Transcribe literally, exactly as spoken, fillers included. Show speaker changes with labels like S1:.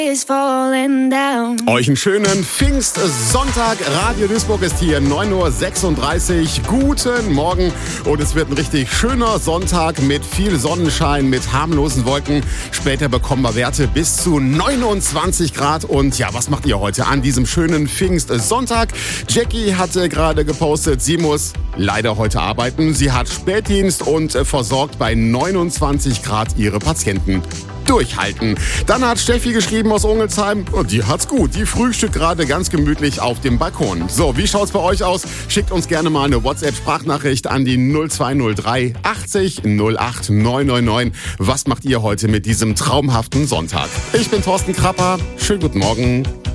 S1: is falling down.
S2: Euch einen schönen Pfingstsonntag. Radio Duisburg ist hier, neun Uhr sechsunddreißig. Guten Morgen. Und es wird ein richtig schöner Sonntag mit viel Sonnenschein, mit harmlosen Wolken. Später bekommen wir Werte bis zu neunundzwanzig Grad. Und ja, was macht ihr heute an diesem schönen Pfingstsonntag? Jackie hatte gerade gepostet, sie muss leider heute arbeiten. Sie hat Spätdienst und versorgt bei neunundzwanzig Grad ihre Patienten. Durchhalten. Dann hat Steffi geschrieben aus Ungelsheim und die hat's gut. Die frühstückt gerade ganz gemütlich auf dem Balkon. So, wie schaut's bei euch aus? Schickt uns gerne mal eine WhatsApp-Sprachnachricht an die null zwei null drei achtzig null acht neun neun neun. Was macht ihr heute mit diesem traumhaften Sonntag? Ich bin Thorsten Krapper. Schönen guten Morgen.